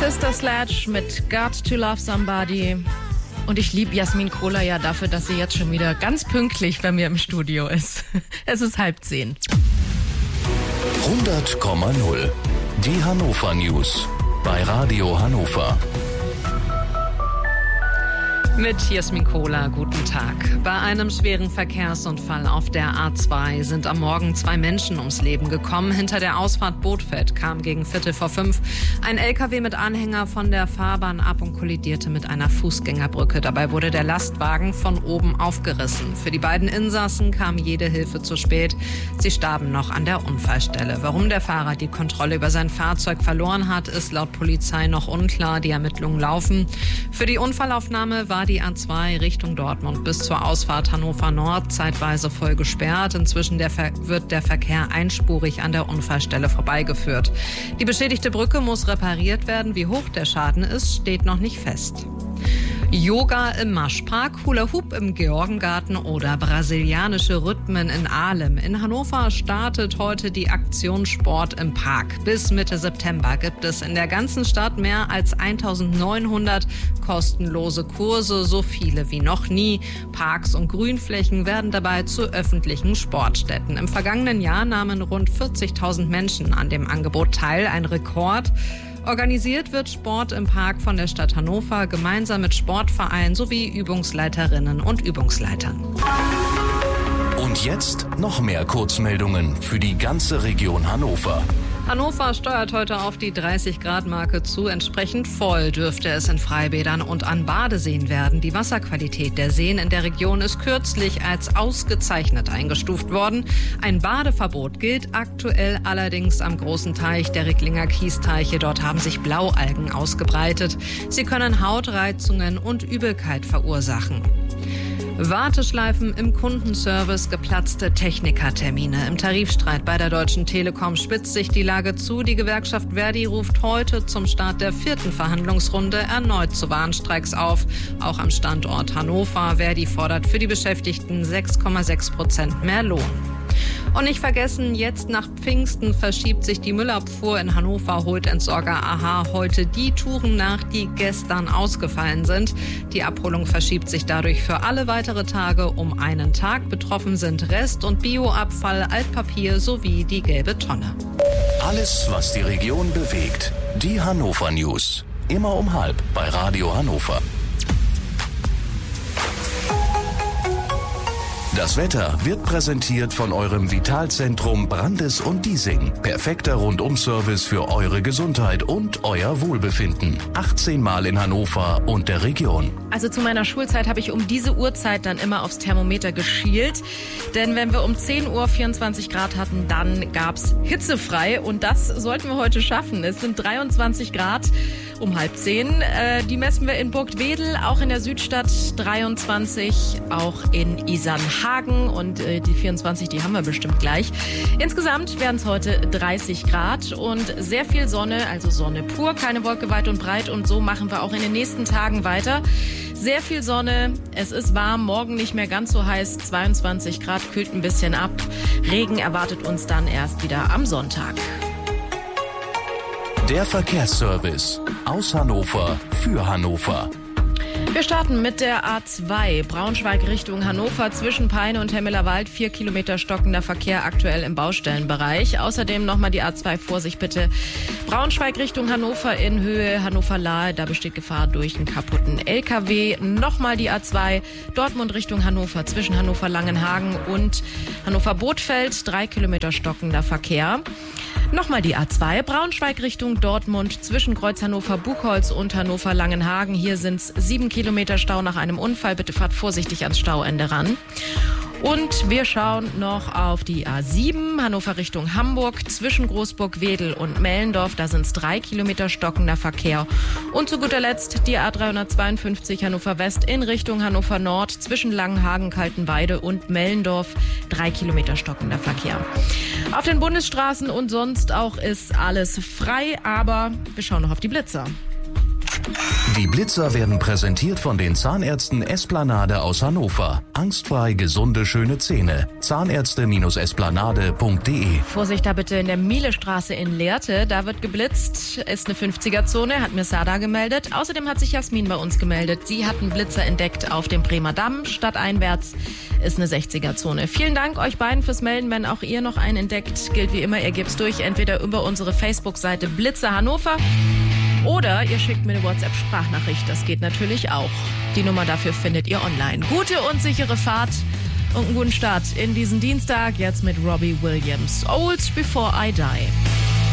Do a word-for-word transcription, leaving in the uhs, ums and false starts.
Sister Sledge mit Got to Love Somebody. Und ich liebe Jasmin Kohler ja dafür, dass sie jetzt schon wieder ganz pünktlich bei mir im Studio ist. Es ist halb zehn. hundert Komma null. Die Hannover News bei Radio Hannover. Mit Jasmin Kohler, guten Tag. Bei einem schweren Verkehrsunfall auf der A zwei sind am Morgen zwei Menschen ums Leben gekommen. Hinter der Ausfahrt Bothfeld kam gegen Viertel vor fünf ein L K W mit Anhänger von der Fahrbahn ab und kollidierte mit einer Fußgängerbrücke. Dabei wurde der Lastwagen von oben aufgerissen. Für die beiden Insassen kam jede Hilfe zu spät. Sie starben noch an der Unfallstelle. Warum der Fahrer die Kontrolle über sein Fahrzeug verloren hat, ist laut Polizei noch unklar. Die Ermittlungen laufen. Für die Unfallaufnahme war die A zwei Richtung Dortmund bis zur Ausfahrt Hannover Nord zeitweise voll gesperrt. Inzwischen der Ver- wird der Verkehr einspurig an der Unfallstelle vorbeigeführt. Die beschädigte Brücke muss repariert werden. Wie hoch der Schaden ist, steht noch nicht fest. Yoga im Maschpark, Hula Hoop im Georgengarten oder brasilianische Rhythmen in Ahlem. In Hannover startet heute die Aktion Sport im Park. Bis Mitte September gibt es in der ganzen Stadt mehr als eintausendneunhundert kostenlose Kurse, so viele wie noch nie. Parks und Grünflächen werden dabei zu öffentlichen Sportstätten. Im vergangenen Jahr nahmen rund vierzigtausend Menschen an dem Angebot teil, ein Rekord. Organisiert wird Sport im Park von der Stadt Hannover gemeinsam mit Sportvereinen sowie Übungsleiterinnen und Übungsleitern. Und jetzt noch mehr Kurzmeldungen für die ganze Region Hannover. Hannover steuert heute auf die dreißig Grad Marke zu. Entsprechend voll dürfte es in Freibädern und an Badeseen werden. Die Wasserqualität der Seen in der Region ist kürzlich als ausgezeichnet eingestuft worden. Ein Badeverbot gilt aktuell allerdings am großen Teich der Ricklinger Kiesteiche. Dort haben sich Blaualgen ausgebreitet. Sie können Hautreizungen und Übelkeit verursachen. Warteschleifen im Kundenservice, geplatzte Technikertermine. Im Tarifstreit bei der Deutschen Telekom spitzt sich die Lage zu. Die Gewerkschaft Verdi ruft heute zum Start der vierten Verhandlungsrunde erneut zu Warnstreiks auf. Auch am Standort Hannover. Verdi fordert für die Beschäftigten sechs Komma sechs Prozent mehr Lohn. Und nicht vergessen, jetzt nach Pfingsten verschiebt sich die Müllabfuhr in Hannover, holt Entsorger A H heute die Touren nach, die gestern ausgefallen sind. Die Abholung verschiebt sich dadurch für alle weitere Tage um einen Tag. Betroffen sind Rest- und Bioabfall, Altpapier sowie die gelbe Tonne. Alles, was die Region bewegt. Die Hannover News. Immer um halb bei Radio Hannover. Das Wetter wird präsentiert von eurem Vitalzentrum Brandes und Diesing. Perfekter Rundum-Service für eure Gesundheit und euer Wohlbefinden. achtzehn Mal in Hannover und der Region. Also zu meiner Schulzeit habe ich um diese Uhrzeit dann immer aufs Thermometer geschielt. Denn wenn wir um zehn Uhr vierundzwanzig Grad hatten, dann gab's hitzefrei. Und das sollten wir heute schaffen. Es sind dreiundzwanzig Grad um halb zehn. Äh, die messen wir in Burgtwedel, auch in der Südstadt dreiundzwanzig, auch in Isernhagen. Und äh, die vierundzwanzig, die haben wir bestimmt gleich. Insgesamt werden es heute dreißig Grad und sehr viel Sonne, also Sonne pur, keine Wolke weit und breit. Und so machen wir auch in den nächsten Tagen weiter. Sehr viel Sonne, es ist warm, morgen nicht mehr ganz so heiß, zweiundzwanzig Grad, kühlt ein bisschen ab. Regen erwartet uns dann erst wieder am Sonntag. Der Verkehrsservice aus Hannover für Hannover. Wir starten mit der A zwei, Braunschweig Richtung Hannover, zwischen Peine und Hemmelerwald, vier Kilometer stockender Verkehr aktuell im Baustellenbereich. Außerdem nochmal die A zwei, Vorsicht bitte, Braunschweig Richtung Hannover in Höhe Hannover-Lahe, da besteht Gefahr durch einen kaputten L K W. Nochmal die A zwei, Dortmund Richtung Hannover, zwischen Hannover-Langenhagen und Hannover-Bothfeld, drei Kilometer stockender Verkehr. Nochmal die A zwei, Braunschweig Richtung Dortmund, zwischen Kreuz Hannover-Buchholz und Hannover-Langenhagen. Hier sind es sieben Kilometer Stau nach einem Unfall. Bitte fahrt vorsichtig ans Stauende ran. Und wir schauen noch auf die A sieben, Hannover Richtung Hamburg, zwischen Großburg-Wedel und Mellendorf. Da sind es drei Kilometer stockender Verkehr. Und zu guter Letzt die A dreihundertzweiundfünfzig, Hannover West in Richtung Hannover Nord, zwischen Langenhagen, Kaltenweide und Mellendorf, drei Kilometer stockender Verkehr. Auf den Bundesstraßen und sonst auch ist alles frei, aber wir schauen noch auf die Blitzer. Die Blitzer werden präsentiert von den Zahnärzten Esplanade aus Hannover. Angstfrei gesunde, schöne Zähne. Zahnärzte Esplanade punkt de. Vorsicht da bitte in der Mielestraße in Lehrte. Da wird geblitzt. Ist eine fünfziger-Zone, hat mir Sada gemeldet. Außerdem hat sich Jasmin bei uns gemeldet. Sie hat einen Blitzer entdeckt auf dem Bremer Damm. Stadteinwärts ist eine sechziger-Zone. Vielen Dank euch beiden fürs Melden. Wenn auch ihr noch einen entdeckt, gilt wie immer, ihr gebt's durch. Entweder über unsere Facebook-Seite Blitzer Hannover oder ihr schickt mir eine WhatsApp-Sprachnachricht. Das geht natürlich auch. Die Nummer dafür findet ihr online. Gute und sichere Fahrt und einen guten Start in diesen Dienstag. Jetzt mit Robbie Williams. Old Before I Die.